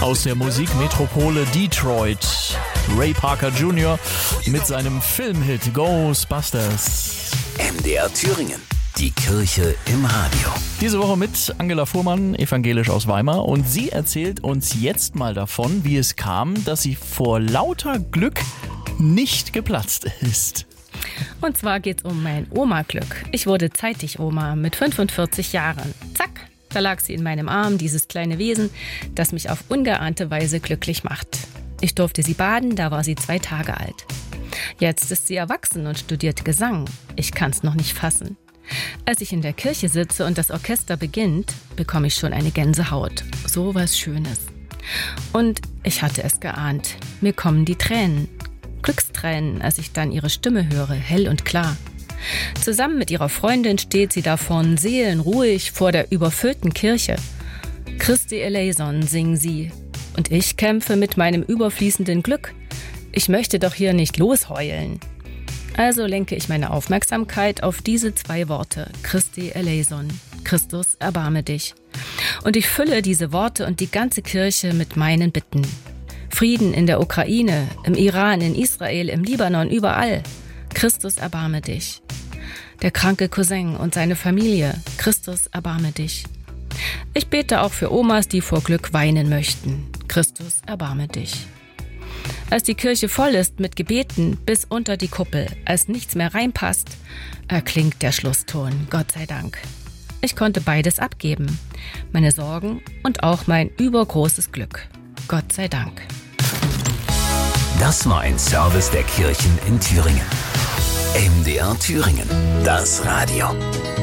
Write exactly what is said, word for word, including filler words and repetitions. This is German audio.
Aus der Musikmetropole Detroit, Ray Parker Junior mit seinem Filmhit Ghostbusters. M D R Thüringen, die Kirche im Radio. Diese Woche mit Angela Fuhrmann, evangelisch aus Weimar. Und sie erzählt uns jetzt mal davon, wie es kam, dass sie vor lauter Glück nicht geplatzt ist. Und zwar geht's um mein Oma-Glück. Ich wurde zeitig Oma mit fünfundvierzig Jahren. Zack, da lag sie in meinem Arm, dieses kleine Wesen, das mich auf ungeahnte Weise glücklich macht. Ich durfte sie baden, da war sie zwei Tage alt. Jetzt ist sie erwachsen und studiert Gesang. Ich kann's noch nicht fassen. Als ich in der Kirche sitze und das Orchester beginnt, bekomme ich schon eine Gänsehaut. So was Schönes. Und ich hatte es geahnt. Mir kommen die Tränen. Glückstränen, als ich dann ihre Stimme höre, hell und klar. Zusammen mit ihrer Freundin steht sie davon seelenruhig vor der überfüllten Kirche. Christi eleison singen sie. Und ich kämpfe mit meinem überfließenden Glück. Ich möchte doch hier nicht losheulen. Also lenke ich meine Aufmerksamkeit auf diese zwei Worte, Christi eleison, Christus, erbarme dich. Und ich fülle diese Worte und die ganze Kirche mit meinen Bitten. Frieden in der Ukraine, im Iran, in Israel, im Libanon, überall. Christus, erbarme dich. Der kranke Cousin und seine Familie, Christus, erbarme dich. Ich bete auch für Omas, die vor Glück weinen möchten. Christus, erbarme dich. Als die Kirche voll ist mit Gebeten bis unter die Kuppel, als nichts mehr reinpasst, erklingt der Schlusston, Gott sei Dank. Ich konnte beides abgeben, meine Sorgen und auch mein übergroßes Glück. Gott sei Dank. Das war ein Service der Kirchen in Thüringen. M D R Thüringen, das Radio.